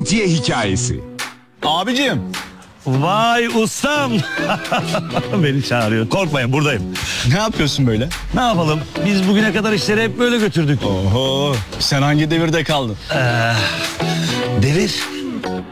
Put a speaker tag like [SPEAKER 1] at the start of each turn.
[SPEAKER 1] Şantiye hikayesi.
[SPEAKER 2] Abicim.
[SPEAKER 3] Vay ustam. Beni çağırıyor. Korkmayın, buradayım.
[SPEAKER 2] Ne yapıyorsun böyle?
[SPEAKER 3] Ne yapalım? Biz bugüne kadar işleri hep böyle götürdük.
[SPEAKER 2] Oho. Sen hangi devirde kaldın?
[SPEAKER 3] Devir